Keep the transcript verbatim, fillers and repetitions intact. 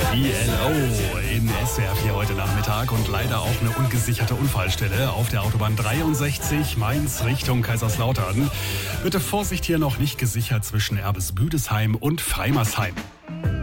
B L O in S W R vier heute Nachmittag und leider auch eine ungesicherte Unfallstelle auf der Autobahn dreiundsechzig Mainz Richtung Kaiserslautern. Bitte Vorsicht hier noch nicht gesichert zwischen Erbesbüdesheim und Freimersheim.